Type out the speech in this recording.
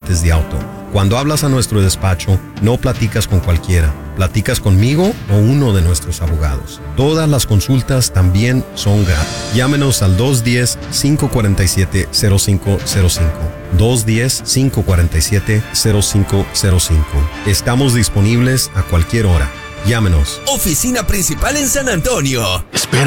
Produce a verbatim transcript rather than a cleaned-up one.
accidentes de auto. Cuando hablas a nuestro despacho, no platicas con cualquiera. Platicas conmigo o uno de nuestros abogados. Todas las consultas también son gratis. Llámenos al dos uno cero, cinco cuatro siete, cero cinco cero cinco. dos uno cero, cinco cuatro siete, cero cinco cero cinco. Estamos disponibles a cualquier hora. Llámenos. Oficina principal en San Antonio. Espera.